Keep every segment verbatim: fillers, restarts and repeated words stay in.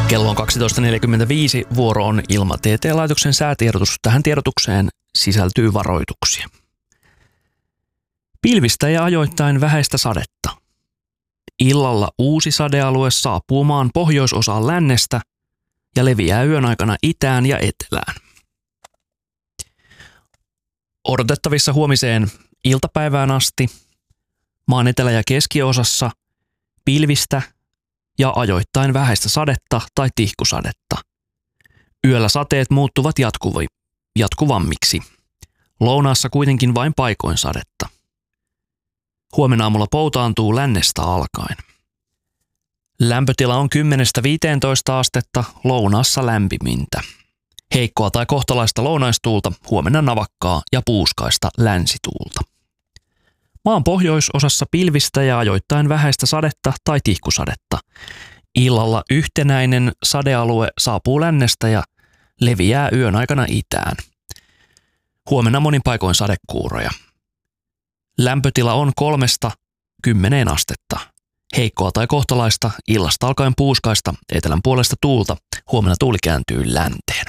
Kello on kaksitoista neljäkymmentäviisi, vuoro on Ilmatieteen laitoksen säätiedotus. Tähän tiedotukseen sisältyy varoituksia. Pilvistä ja ajoittain vähäistä sadetta. Illalla uusi sadealue saapuu maan pohjoisosaan lännestä ja leviää yön aikana itään ja etelään. Odotettavissa huomiseen iltapäivään asti maan etelä- ja keskiosassa pilvistä ja ajoittain vähäistä sadetta tai tihkusadetta. Yöllä sateet muuttuvat jatkuvi, jatkuvammiksi. Lounaassa kuitenkin vain paikoin sadetta. Huomenna aamulla poutaantuu lännestä alkaen. Lämpötila on kymmenestä viiteentoista astetta, lounaassa lämpimintä. Heikkoa tai kohtalaista lounaistuulta, huomenna navakkaa ja puuskaista länsituulta. Maan pohjoisosassa pilvistä ja ajoittain vähäistä sadetta tai tihkusadetta. Illalla yhtenäinen sadealue saapuu lännestä ja leviää yön aikana itään. Huomenna monin paikoin sadekuuroja. Lämpötila on kolmesta kymmeneen astetta. Heikkoa tai kohtalaista, illasta alkaen puuskaista, etelän puolesta tuulta. Huomenna tuuli kääntyy länteen.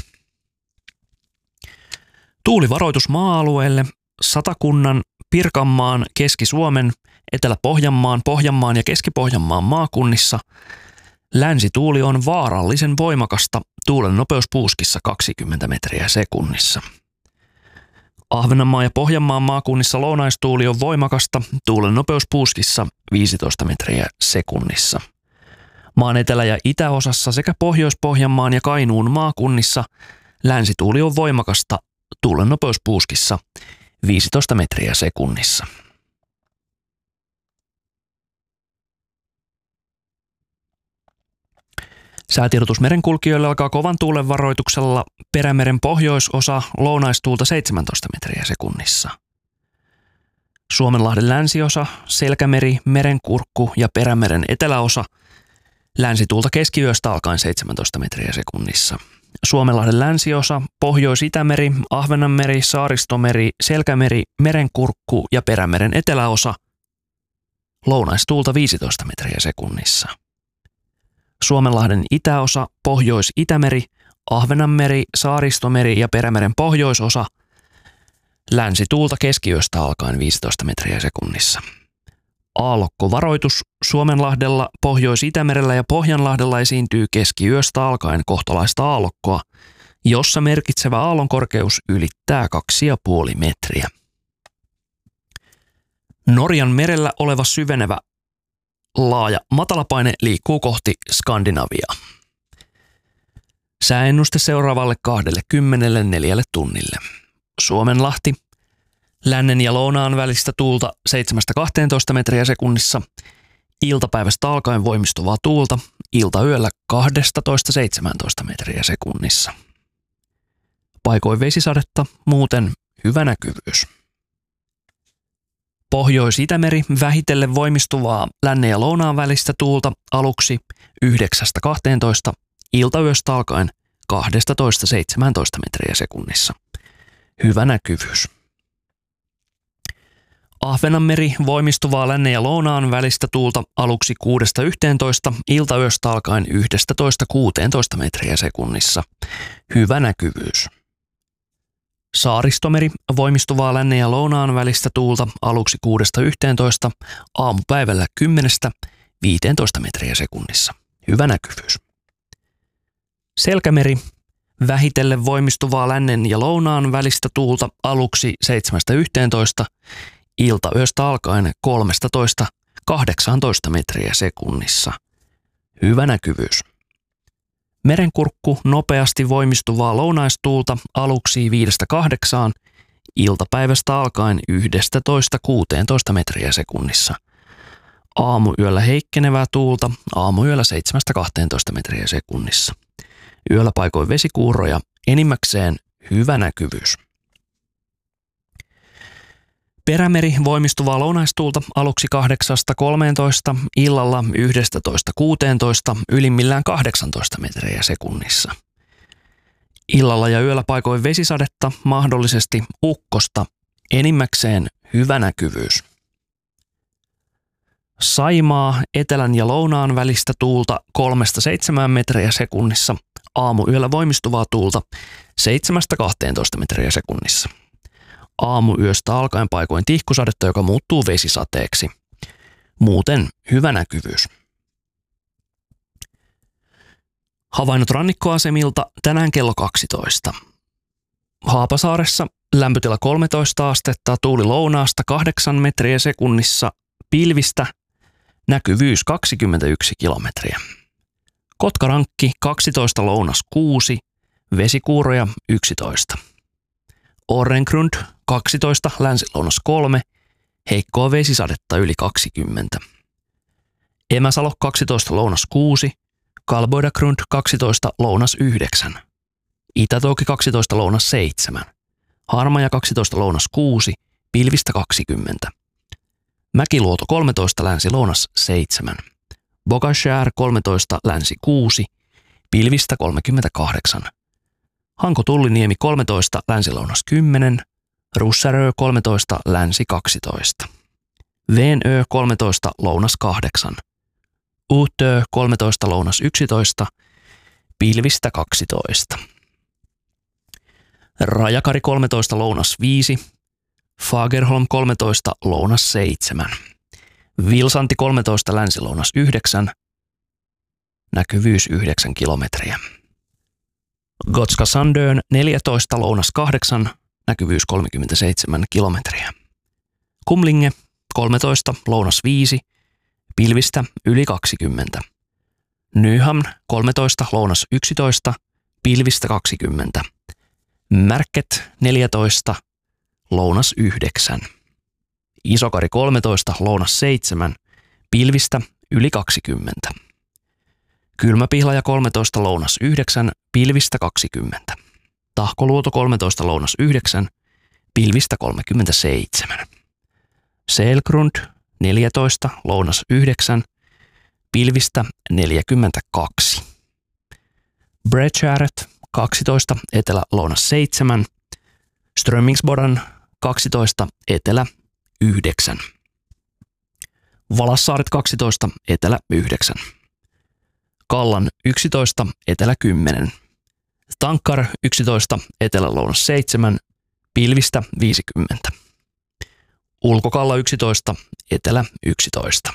Tuulivaroitus maa-alueelle: Satakunnan, Pirkanmaan, Keski-Suomen, Etelä-Pohjanmaan, Pohjanmaan ja Keski-Pohjanmaan maakunnissa. Länsituuli on vaarallisen voimakasta, tuulen nopeus puuskissa kaksikymmentä metriä sekunnissa. Ahvenanmaan ja Pohjanmaan maakunnissa lounaistuuli on voimakasta, tuulen nopeus puuskissa viisitoista metriä sekunnissa. Maan etelä- ja itäosassa sekä Pohjois-Pohjanmaan ja Kainuun maakunnissa länsituuli on voimakasta, tuulen nopeus puuskissa viisitoista metriä sekunnissa. Säätiedotus merenkulkijoille alkaa kovan tuulen varoituksella. Perämeren pohjoisosa, lounaistuulta seitsemäntoista metriä sekunnissa. Suomenlahden länsiosa, Selkämeri, Merenkurkku ja Perämeren eteläosa, länsituulta keskiyöstä alkaen seitsemäntoista metriä sekunnissa. Suomenlahden länsiosa, Pohjois-Itämeri, Ahvenanmeri, Saaristomeri, Selkämeri, Merenkurkku ja Perämeren eteläosa, lounaistuulta viisitoista metriä sekunnissa. Suomenlahden itäosa, Pohjois-Itämeri, Ahvenanmeri, Saaristomeri ja Perämeren pohjoisosa, länsituulta keskiyöstä alkaen viisitoista metriä sekunnissa. Aallokkovaroitus: Suomenlahdella, Pohjois-Itämerellä ja Pohjanlahdella esiintyy keskiyöstä alkaen kohtalaista aallokkoa, jossa merkitsevä aallonkorkeus ylittää kaksi pilkku viisi metriä. Norjan merellä oleva syvenevä laaja matalapaine liikkuu kohti Skandinaviaa. Sääennuste seuraavalle kaksikymmentäneljä tunnille. Suomenlahti: lännen ja lounaan välistä tuulta seitsemästä kahteentoista metriä sekunnissa. Iltapäivästä alkaen voimistuvaa tuulta, iltayöllä kaksitoista seitsemäntoista metriä sekunnissa. Paikoin vesisadetta, muuten hyvä näkyvyys. Pohjois-Itämeri: vähitellen voimistuvaa lännen ja lounaan välistä tuulta, aluksi yhdeksästä kahteentoista, iltayöstä alkaen kaksitoista seitsemäntoista metriä sekunnissa. Hyvä näkyvyys. Ahvenanmeri: voimistuvaa lännen ja lounaan välistä tuulta, aluksi kuudesta yhteentoista, iltayöstä alkaen yhdestätoista kuuteentoista metriä sekunnissa. Hyvä näkyvyys. Saaristomeri: voimistuvaa lännen ja lounaan välistä tuulta, aluksi kuudesta yhteentoista, aamupäivällä kymmenestä viiteentoista metriä sekunnissa. Hyvä näkyvyys. Selkämeri: vähitellen voimistuvaa lännen ja lounaan välistä tuulta, aluksi seitsemästä yhteentoista, iltayöstä alkaen kolmetoista kahdeksantoista metriä sekunnissa. Hyvä näkyvyys. Merenkurkku: nopeasti voimistuvaa lounaistuulta, aluksi viidestä kahdeksaan, iltapäivästä alkaen yhdestätoista kuuteentoista metriä sekunnissa. Aamuyöllä heikkenevää tuulta, aamuyöllä seitsemästä kahteentoista metriä sekunnissa. Yöllä paikoin vesikuuroja, enimmäkseen hyvä näkyvyys. Perämeri: voimistuvaa lounaistuulta, aluksi kahdeksasta kolmeentoista, illalla yhdestätoista kuuteentoista, ylimmillään kahdeksantoista metriä sekunnissa. Illalla ja yöllä paikoin vesisadetta, mahdollisesti ukkosta, enimmäkseen hyvä näkyvyys. Saimaa etelän ja lounaan välistä tuulta kolmesta seitsemään metriä sekunnissa. Aamuyöllä voimistuvaa tuulta seitsemästä kahteentoista metriä sekunnissa. Aamuyöstä alkaen paikoin tihkusadetta, joka muuttuu vesisateeksi. Muuten hyvä näkyvyys. Havainnot rannikkoasemilta tänään kello kaksitoista. Haapasaaressa lämpötila kolmetoista astetta, tuuli lounaasta kahdeksan metriä sekunnissa, pilvistä, näkyvyys kaksikymmentäyksi kilometriä. Kotkarankki kaksitoista, lounas kuusi, vesikuuroja yksitoista. Orrengrund kaksitoista, länsi-lounas kolme, heikkoa vesisadetta yli kaksikymmentä. Emäsalo kaksitoista, lounas kuusi, Kalboidagrund kaksitoista, lounas yhdeksän. Itätouki kaksitoista, lounas seitsemän. Harmaja kaksitoista, lounas kuusi, pilvistä kaksikymmentä. Mäkiluoto kolmetoista, länsi-lounas seitsemän. Bogashär kolmetoista, länsi kuusi, pilvistä kolmekymmentäkahdeksan. Hanko-Tulliniemi kolmetoista, länsi-lounas kymmenen. Russärö kolmetoista, länsi kaksitoista. Veenö kolmetoista, lounas kahdeksan. Uutö kolmetoista, lounas yksitoista, pilvistä kaksitoista. Rajakari kolmetoista, lounas viisi, Fagerholm kolmetoista, lounas seitsemän. Vilsanti kolmetoista, länsi-lounas yhdeksän, näkyvyys yhdeksän kilometriä. Gotska Sandön neljätoista, lounas kahdeksan, näkyvyys kolmekymmentäseitsemän kilometriä. Kumlinge kolmetoista, lounas viisi, pilvistä yli kaksikymmentä. Nyhamn kolmetoista, lounas yksitoista, pilvistä kaksikymmentä. Märket neljätoista, lounas yhdeksän. Isokari kolmetoista, lounas seitsemän, pilvistä yli kaksikymmentä. Kylmäpihlaja kolmetoista, lounas yhdeksän, pilvistä kaksikymmentä. Tahkoluoto kolmetoista, lounas yhdeksän, pilvistä kolmekymmentäseitsemän. Selgrund neljätoista, lounas yhdeksän, pilvistä neljäkymmentäkaksi. Bredgäret kaksitoista, etelä lounas seitsemän, Strömingsbodan kaksitoista, etelä yhdeksän. Valassaaret kaksitoista, etelä yhdeksän. Kallan yksitoista, etelä kymmenen. Tankar yksitoista, etelä lounas seitsemän, pilvistä viisikymmentä. Ulkokalla yksitoista, etelä yksitoista.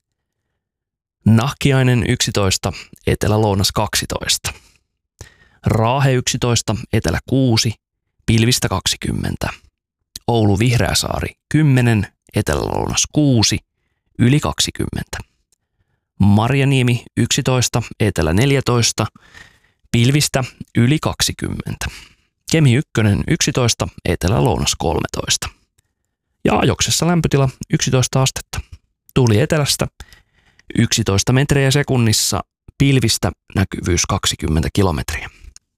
Nahkiainen yksitoista, etelä lounas kaksitoista. Raahe yksitoista, etelä kuusi, pilvistä kaksikymmentä. Oulu Vihreäsaari kymmenen, etelä lounas kuusi, yli kaksikymmentä. Marjaniemi yksitoista, etelä neljätoista, pilvistä yli kaksikymmentä. Kemi ykkönen yksitoista, etelä lounas kolmetoista. Ja Ajoksessa lämpötila yksitoista astetta. Tuuli etelästä yksitoista metriä sekunnissa, pilvistä näkyvyys kaksikymmentä kilometriä.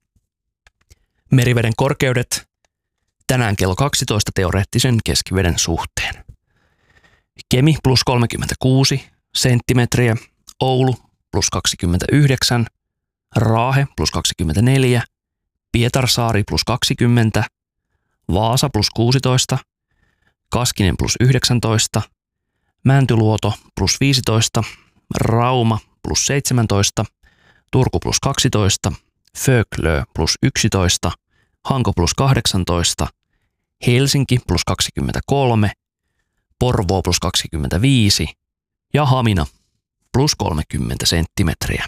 Meriveden korkeudet tänään kello kaksitoista teoreettisen keskiveden suhteen. Kemi plus kolmekymmentäkuusi senttimetriä, Oulu plus kaksikymmentäyhdeksän, Raahe plus kaksikymmentäneljä, Pietarsaari plus kaksikymmentä, Vaasa plus kuusitoista, Kaskinen plus yhdeksäntoista, Mäntyluoto plus viisitoista, Rauma plus seitsemäntoista, Turku plus kaksitoista, Föglö plus yksitoista, Hanko plus kahdeksantoista, Helsinki plus kaksikymmentäkolme, Porvoo plus kaksikymmentäviisi ja Hamina plus kolmekymmentä senttimetriä.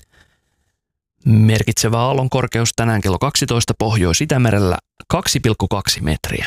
Merkitsevä aallon korkeus tänään kello kaksitoista Pohjois-Itämerellä kaksi pilkku kaksi metriä.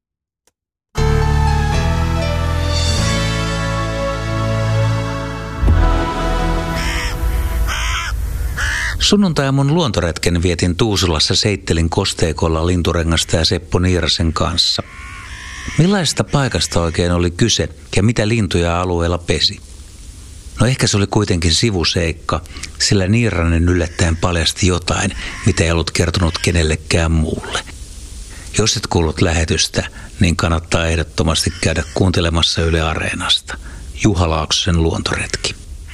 Sunnuntai-aamun luontoretken vietin Tuusulassa Seittelin kosteikolla Linturengasta ja Seppo Niirasen kanssa. Millaisesta paikasta oikein oli kyse ja mitä lintuja alueella pesi? No ehkä se oli kuitenkin sivuseikka, sillä Niiranen yllättäen paljasti jotain, mitä ei ollut kertonut kenellekään muulle. Jos et kuullut lähetystä, niin kannattaa ehdottomasti käydä kuuntelemassa Yle Areenasta. Juha Laaksosen luontoretki.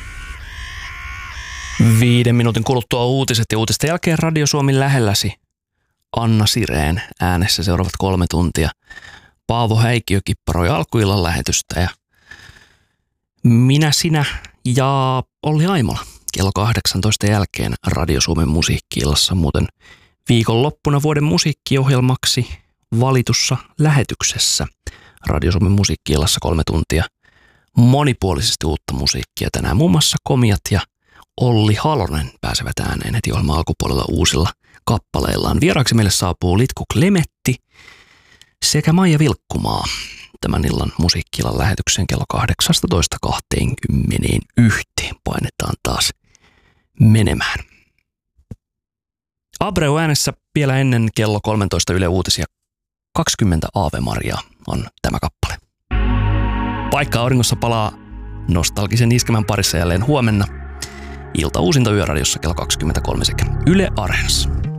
Viiden minuutin kuluttua uutiset ja uutisten jälkeen Radio Suomi lähelläsi. Anna Sireen äänessä seuraavat kolme tuntia. Paavo Häikkiö kipparoi alkuillan lähetystä ja Minä, sinä ja Olli Aimola kello kahdeksantoista jälkeen Radio Suomen musiikki-illassa, muuten viikonloppuna vuoden musiikkiohjelmaksi valitussa lähetyksessä. Radio Suomen musiikki-illassa kolme tuntia monipuolisesti uutta musiikkia. Tänään muun muassa Komiat ja Olli Halonen pääsevät ääneen heti ohjelman alkupuolella uusilla kappaleillaan. Vieraaksi meille saapuu Litku Klemetti sekä Maija Vilkkumaa. Tämän illan musiikki-illan lähetyksen kello kahdeksastatoista kaksikymmentäyksi painetaan taas menemään. Abreu äänessä vielä ennen kello kolmetoista Yle Uutisia. kaksikymmentä Aave Maria on tämä kappale. Paikka auringossa palaa nostalgisen iskemän parissa jälleen huomenna. Ilta uusinta Yöradiossa kello kaksikymmentäkolme sekä Yle Areenassa.